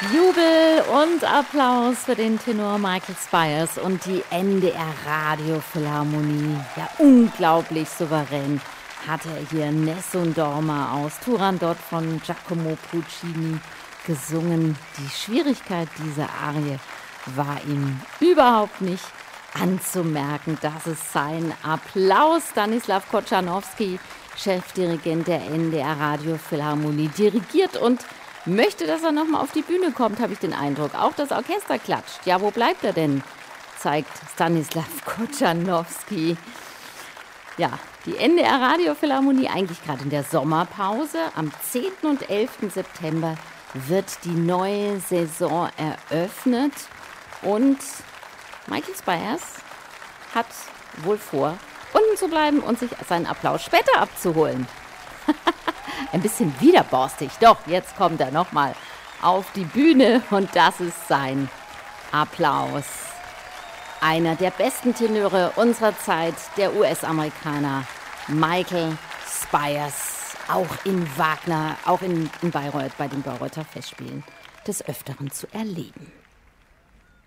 Jubel und Applaus für den Tenor Michael Spyers und die NDR Radiophilharmonie. Ja, unglaublich souverän hat er hier Nessun Dorma aus Turandot von Giacomo Puccini gesungen. Die Schwierigkeit dieser Arie war ihm überhaupt nicht anzumerken. Das ist sein Applaus. Stanislav Kochanowski, Chefdirigent der NDR Radiophilharmonie, dirigiert und möchte, dass er nochmal auf die Bühne kommt, habe ich den Eindruck. Auch das Orchester klatscht. Ja, wo bleibt er denn? Zeigt Stanislav Kochanowski. Ja, die NDR Radiophilharmonie eigentlich gerade in der Sommerpause. Am 10. und 11. September wird die neue Saison eröffnet. Und Michael Spyers hat wohl vor, unten zu bleiben und sich seinen Applaus später abzuholen. Ein bisschen widerborstig. Doch, jetzt kommt er nochmal auf die Bühne und das ist sein Applaus. Einer der besten Tenöre unserer Zeit, der US-Amerikaner Michael Spyers. Auch in Wagner, auch in Bayreuth bei den Bayreuther Festspielen des Öfteren zu erleben.